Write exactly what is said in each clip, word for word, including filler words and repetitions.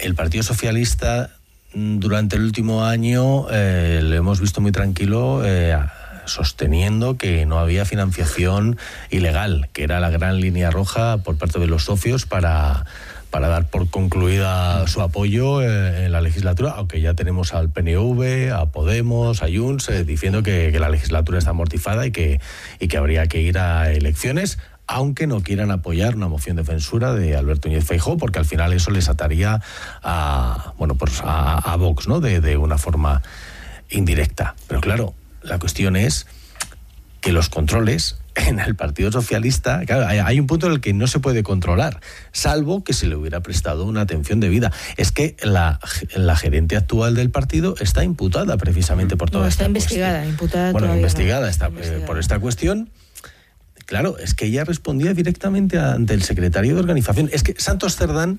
el Partido Socialista durante el último año eh, lo hemos visto muy tranquilo, eh, sosteniendo que no había financiación ilegal, que era la gran línea roja por parte de los socios para, para dar por concluida su apoyo eh, en la legislatura, aunque ya tenemos al P N V, a Podemos, a Junts, eh, diciendo que, que la legislatura está amortizada y que, y que habría que ir a elecciones, aunque no quieran apoyar una moción de censura de Alberto Núñez Feijóo, porque al final eso les ataría a, bueno, pues a, a Vox, ¿no? De, de una forma indirecta. Pero claro, la cuestión es que los controles en el Partido Socialista, claro, hay, hay un punto en el que no se puede controlar, salvo que se le hubiera prestado una atención debida. Es que la, la gerente actual del partido está imputada precisamente por toda no, esta está investigada, cuestión. imputada Bueno, todavía investigada, no. está, investigada. Eh, por esta cuestión. Claro, es que ella respondía directamente ante el secretario de organización. Es que Santos Cerdán,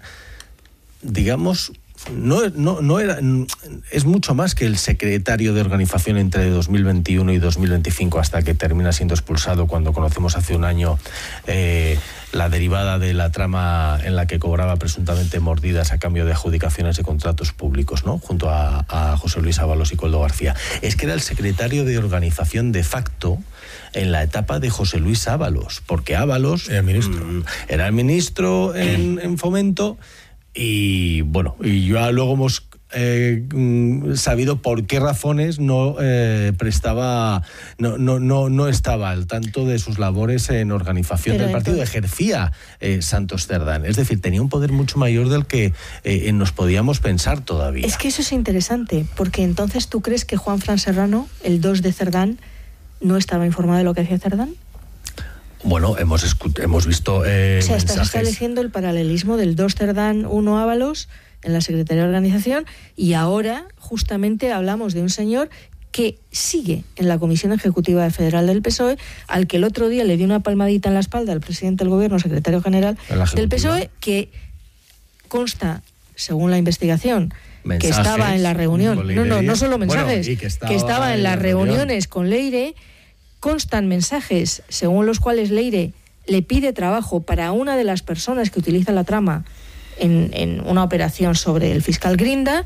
digamos, no, no, no era, es mucho más que el secretario de organización entre dos mil veintiuno y dos mil veinticinco, hasta que termina siendo expulsado cuando conocemos hace un año eh, la derivada de la trama en la que cobraba presuntamente mordidas a cambio de adjudicaciones de contratos públicos, ¿no? Junto a, a José Luis Ábalos y Koldo García. Es que era el secretario de organización de facto en la etapa de José Luis Ábalos, porque Ábalos era el ministro, mmm, era el ministro en, en Fomento. Y bueno, y ya luego hemos eh, sabido por qué razones no eh, prestaba, no, no, no, no estaba al tanto de sus labores en organización Pero del partido. Entonces... Ejercía eh, Santos Cerdán. Es decir, tenía un poder mucho mayor del que eh, nos podíamos pensar todavía. Es que eso es interesante, porque entonces tú crees que Juanfran Serrano, el dos de Cerdán, no estaba informado de lo que hacía Cerdán. Bueno, hemos, escut- hemos visto eh, O sea, estás mensajes... estableciendo el paralelismo del dos Cerdán, uno Ábalos en la Secretaría de Organización, y ahora justamente hablamos de un señor que sigue en la Comisión Ejecutiva Federal del P S O E, al que el otro día le dio una palmadita en la espalda al presidente del Gobierno, secretario general del P S O E, que consta, según la investigación, mensajes, que estaba en la reunión, no, no, no solo mensajes, bueno, que, estaba que estaba en, en las reuniones con Leire. Constan mensajes según los cuales Leire le pide trabajo para una de las personas que utiliza la trama en, en una operación sobre el fiscal Grinda.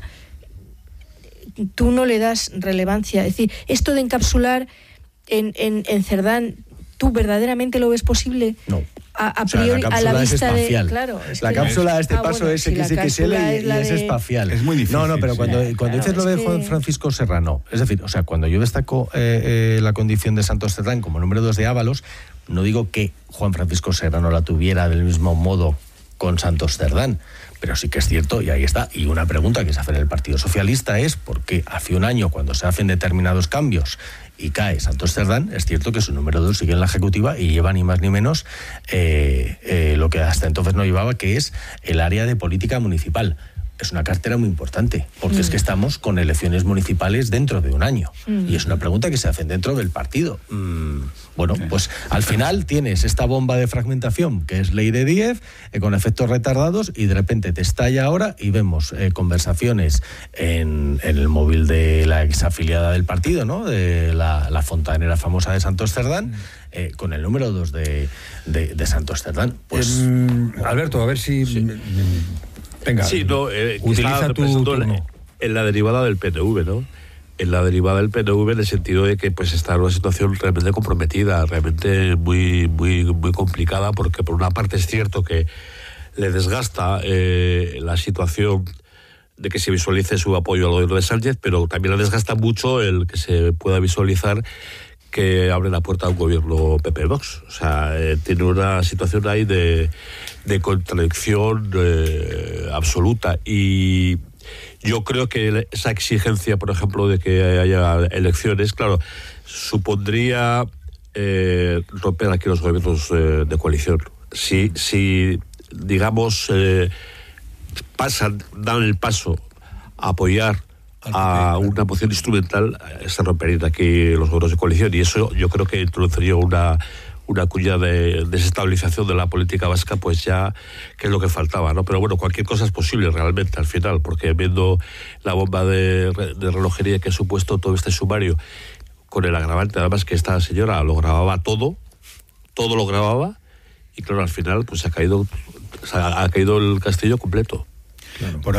Tú no le das relevancia. Es decir, esto de encapsular en, en, en Cerdán, ¿tú verdaderamente lo ves posible? No. A, a priori, o sea, a la vista es espacial. de... Claro, es la que cápsula no. a este ah, paso bueno, es si X X L y es, es de... espacial. Es muy difícil. No, no, pero cuando, sí, cuando claro, dices lo de es Juan que... Francisco Serrano, es decir, o sea, cuando yo destaco eh, eh, la condición de Santos Cerdán como número dos de Ábalos, no digo que Juan Francisco Serrano la tuviera del mismo modo con Santos Cerdán, pero sí que es cierto, y ahí está. Y una pregunta que se hace en el Partido Socialista es por qué hace un año, cuando se hacen determinados cambios y cae Santos Cerdán, es cierto que su número dos sigue en la ejecutiva y lleva ni más ni menos eh, eh, lo que hasta entonces no llevaba, que es el área de política municipal. Es una cartera muy importante, porque mm. es que estamos con elecciones municipales dentro de un año. Mm. Y es una pregunta que se hacen dentro del partido. Mm, bueno, okay. pues al final tienes esta bomba de fragmentación, que es Leire Díez, eh, con efectos retardados, y de repente te estalla ahora y vemos eh, conversaciones en, en el móvil de la exafiliada del partido, ¿no? De la, la fontanera famosa de Santos Cerdán, mm. eh, con el número dos de, de, de Santos Cerdán. Pues, eh, Alberto, a ver si... Sí. Venga, sí, no, eh, utiliza tu turno. En, en la derivada del P N V, ¿no? En la derivada del P N V en el sentido de que pues está en una situación realmente comprometida, realmente muy muy muy complicada, porque por una parte es cierto que le desgasta eh, la situación de que se visualice su apoyo al gobierno de Sánchez, pero también le desgasta mucho el que se pueda visualizar que abre la puerta a un gobierno P P-Vox. O sea, eh, tiene una situación ahí de, de contradicción eh, absoluta. Y yo creo que esa exigencia, por ejemplo, de que haya elecciones, claro, supondría eh, romper aquí los gobiernos eh, de coalición. Si, si digamos, eh, pasan, dan el paso a apoyar a una moción instrumental, se romperían aquí los gobiernos de coalición, y eso yo creo que introduciría una una cuña de desestabilización de la política vasca, pues ya que es lo que faltaba, ¿no? Pero bueno, cualquier cosa es posible realmente al final, porque viendo la bomba de, de relojería que ha supuesto todo este sumario, con el agravante además que esta señora lo grababa todo, todo lo grababa, y claro, al final pues ha caído, ha caído el castillo completo. Claro, por